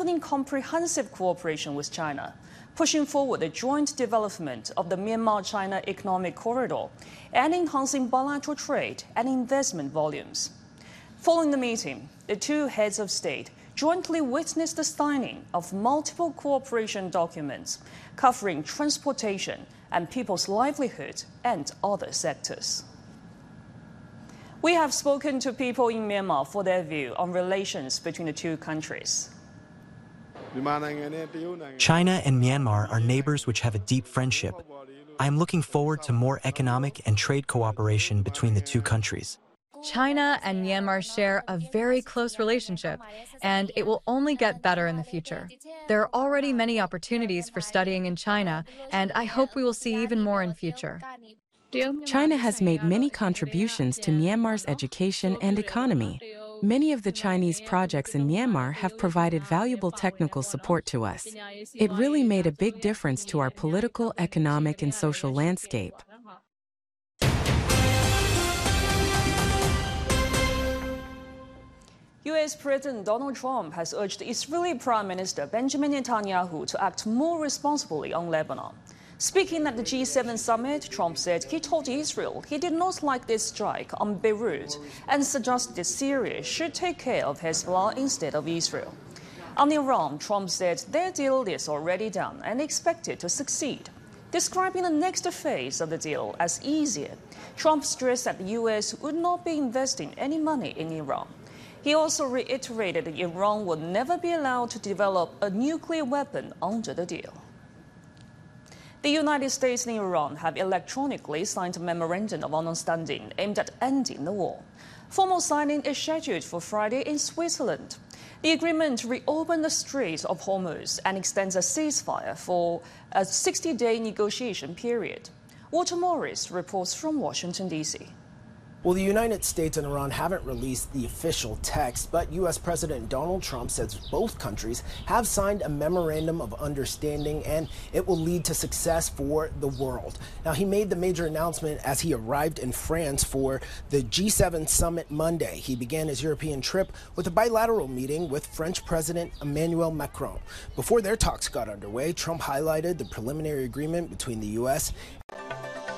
deepening comprehensive cooperation with China, pushing forward the joint development of the Myanmar-China Economic Corridor, and enhancing bilateral trade and investment volumes. Following the meeting, the two heads of state jointly witnessed the signing of multiple cooperation documents covering transportation and people's livelihood and other sectors. We have spoken to people in Myanmar for their view on relations between the two countries. China and Myanmar are neighbors which have a deep friendship. I am looking forward to more economic and trade cooperation between the two countries. China and Myanmar share a very close relationship, and it will only get better in the future. There are already many opportunities for studying in China, and I hope we will see even more in future. China has made many contributions to Myanmar's education and economy. Many of the Chinese projects in Myanmar have provided valuable technical support to us. It really made a big difference to our political, economic, and social landscape. U.S. President Donald Trump has urged Israeli Prime Minister Benjamin Netanyahu to act more responsibly on Lebanon. Speaking at the G7 summit, Trump said he told Israel he did not like this strike on Beirut and suggested Syria should take care of Hezbollah instead of Israel. On Iran, Trump said their deal is already done and expected to succeed. Describing the next phase of the deal as easier, Trump stressed that the U.S. would not be investing any money in Iran. He also reiterated that Iran would never be allowed to develop a nuclear weapon under the deal. The United States and Iran have electronically signed a memorandum of understanding aimed at ending the war. Formal signing is scheduled for Friday in Switzerland. The agreement reopens the Strait of Hormuz and extends a ceasefire for a 60-day negotiation period. Walter Morris reports from Washington, D.C. Well, the United States and Iran haven't released the official text, but U.S. President Donald Trump says both countries have signed a memorandum of understanding and it will lead to success for the world. Now, he made the major announcement as he arrived in France for the G7 summit Monday. He began his European trip with a bilateral meeting with French President Emmanuel Macron. Before their talks got underway, Trump highlighted the preliminary agreement between the U.S.